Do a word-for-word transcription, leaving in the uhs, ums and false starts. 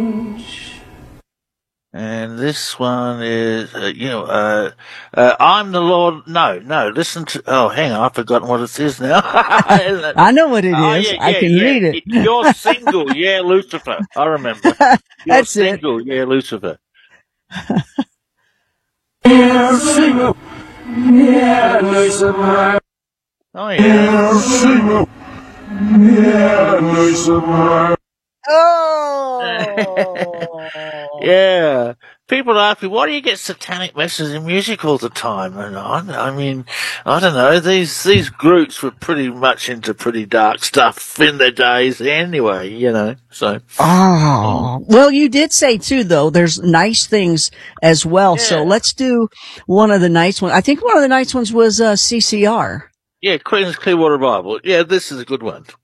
And this one is, uh, you know, uh, uh, I'm the Lord. No, no, listen to, oh, hang on, I've forgotten what it is now. I know what it oh, is. yeah, I yeah, can yeah. read it. You're single, yeah, Lucifer. I remember. You're That's it. single, yeah, Lucifer. Yeah, single. Yeah, Lucifer. Oh, yeah. Single. Yeah, Lucifer. Oh. Yeah. People ask me, why do you get satanic messages in music all the time? And I, I mean, I don't know. These these groups were pretty much into pretty dark stuff in their days anyway, you know. So. Oh. Well, you did say too, though, there's nice things as well. Yeah. So let's do one of the nice ones. I think one of the nice ones was uh, C C R. Yeah, Queen's Clearwater Bible. Yeah, this is a good one.